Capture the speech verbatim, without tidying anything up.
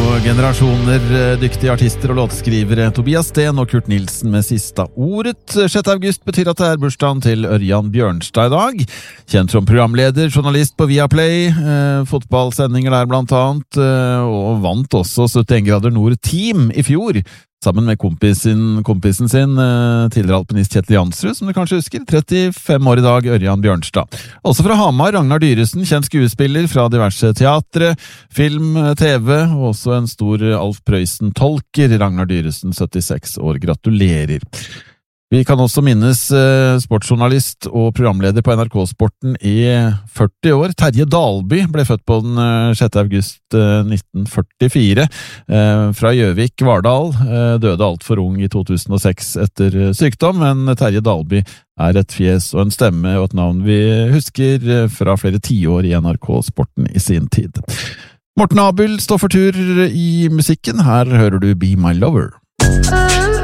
generasjoner dyktige artister og låtskrivere, Tobias Sten og Kurt Nilsen med sista ordet. sjette august betyr at det er bursdagen til Ørjan Bjørnstad i dag. Kjent som programleder, journalist på Viaplay, eh, fotballsendinger der blant annet, eh, og vant også syttien grader nord team i fjor, sammen med kompisen, kompisen sin, eh, tidligere alpinist Kjetil Jansrud, som du kanskje husker, trettifem år i dag, Ørjan Bjørnstad. Også fra Hamar, Ragnar Dyresen, kjent skuespiller fra diverse teatre, film, T V, og også en stor Alf Prøysen-tolker, Ragnar Dyresen, syttiseks år. Gratulerer! Vi kan også minnes eh, sportsjournalist og programleder på N R K-sporten i førti år. Terje Dalby ble født på den eh, sjette august eh, nitten førtifire. Eh, fra Gjøvik, Vardal. Eh, døde alt for ung i to tusen og seks etter eh, sykdom, men Terje Dalby er et fjes og en stemme og et navn vi husker eh, fra flere tiår i N R K-sporten i sin tid. Morten Abel står for tur i musikken. Her hører du Be My Lover.